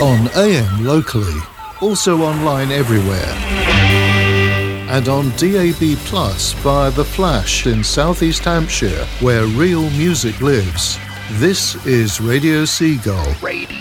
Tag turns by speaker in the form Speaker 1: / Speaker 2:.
Speaker 1: On AM locally, also online everywhere. And on DAB Plus via The Flash in South East Hampshire, where real music lives. This is Radio Seagull.
Speaker 2: Radio